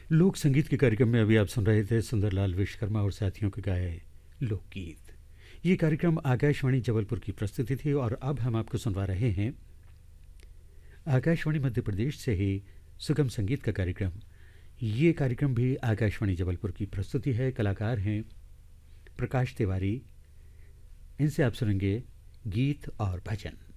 लोक संगीत के कार्यक्रम में अभी आप सुन रहे थे सुंदरलाल विश्वकर्मा और साथियों के गाए लोकगीत। ये कार्यक्रम आकाशवाणी जबलपुर की प्रस्तुति थी और अब हम आपको सुनवा रहे हैं आकाशवाणी मध्य प्रदेश से ही सुगम संगीत का कार्यक्रम। ये कार्यक्रम भी आकाशवाणी जबलपुर की प्रस्तुति है। कलाकार हैं प्रकाश तिवारी। इनसे आप सुनेंगे गीत और भजन।